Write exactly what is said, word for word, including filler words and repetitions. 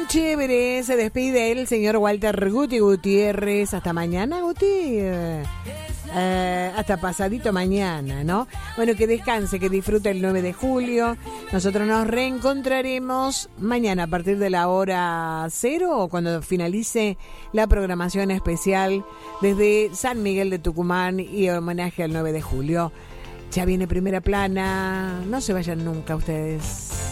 bien chévere. Se despide el señor Walter Guti Gutiérrez. Hasta mañana, Guti. Eh, hasta pasadito mañana, ¿no? Bueno, que descanse, que disfrute el nueve de julio. Nosotros nos reencontraremos mañana a partir de la hora cero o cuando finalice la programación especial desde San Miguel de Tucumán y homenaje al nueve de julio. Ya viene Primera Plana. No se vayan nunca ustedes.